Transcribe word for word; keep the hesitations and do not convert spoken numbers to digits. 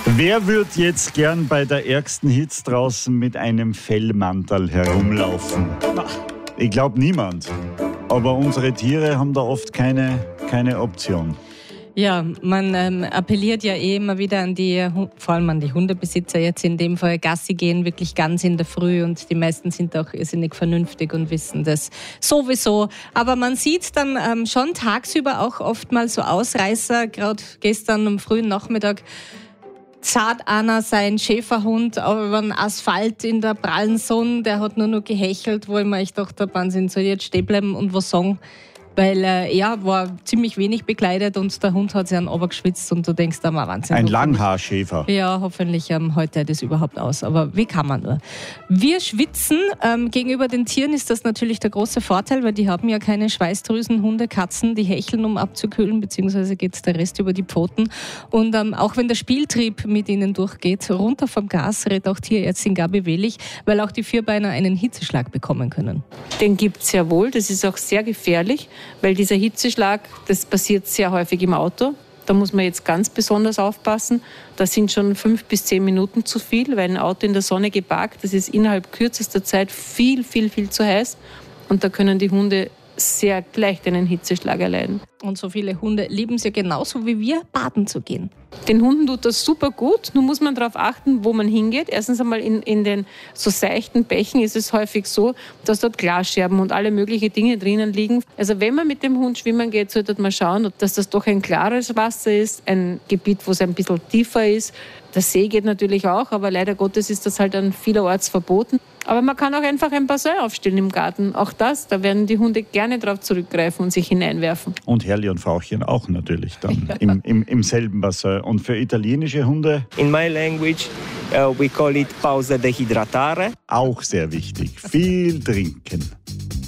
Wer würde jetzt gern bei der ärgsten Hitze draußen mit einem Fellmantel herumlaufen? Ich glaube niemand. Aber unsere Tiere haben da oft keine, keine Option. Ja, man ähm, appelliert ja eh immer wieder an die, vor allem an die Hundebesitzer jetzt in dem Fall, Gassi gehen wirklich ganz in der Früh und die meisten sind auch irrsinnig vernünftig und wissen das sowieso. Aber man sieht dann ähm, schon tagsüber auch oft mal so Ausreißer, gerade gestern am frühen Nachmittag zart einer sein Schäferhund über den Asphalt in der prallen Sonne, der hat nur noch gehechelt, wo ich mir echt dachte, Wahnsinn, soll ich jetzt stehen bleiben und was sagen? Weil äh, er war ziemlich wenig bekleidet und der Hund hat sich einen runtergeschwitzt und du denkst da mal Wahnsinn. Ein Langhaarschäfer. Ja, hoffentlich ähm, heute er das überhaupt aus. Aber wie kann man nur? Wir schwitzen. Ähm, gegenüber den Tieren ist das natürlich der große Vorteil, weil die haben ja keine Schweißdrüsen, Hunde, Katzen, die hecheln, um abzukühlen, beziehungsweise geht der Rest über die Pfoten. Und ähm, auch wenn der Spieltrieb mit ihnen durchgeht, runter vom Gas, rät auch Tierärztin Gabi Wehlich, weil auch die Vierbeiner einen Hitzeschlag bekommen können. Den gibt es ja wohl, das ist auch sehr gefährlich. Weil dieser Hitzeschlag, das passiert sehr häufig im Auto. Da muss man jetzt ganz besonders aufpassen. Da sind schon fünf bis zehn Minuten zu viel, weil ein Auto in der Sonne geparkt, das ist innerhalb kürzester Zeit viel, viel, viel zu heiß. Und da können die Hunde sehr leicht einen Hitzeschlag erleiden. Und so viele Hunde lieben es ja genauso wie wir, baden zu gehen. Den Hunden tut das super gut. Nun muss man darauf achten, wo man hingeht. Erstens einmal in, in den so seichten Bächen ist es häufig so, dass dort Glasscherben und alle möglichen Dinge drinnen liegen. Also wenn man mit dem Hund schwimmen geht, sollte man schauen, dass das doch ein klares Wasser ist, ein Gebiet, wo es ein bisschen tiefer ist. Der See geht natürlich auch, aber leider Gottes ist das halt an vielerorts verboten. Aber man kann auch einfach ein Bassin aufstellen im Garten. Auch das, da werden die Hunde gerne drauf zurückgreifen und sich hineinwerfen. Und Herrli und Frauchen auch natürlich dann ja. im, im, im selben Bassin. Und für italienische Hunde? In my language, uh, we call it pausa dehydratare. Auch sehr wichtig. Viel trinken.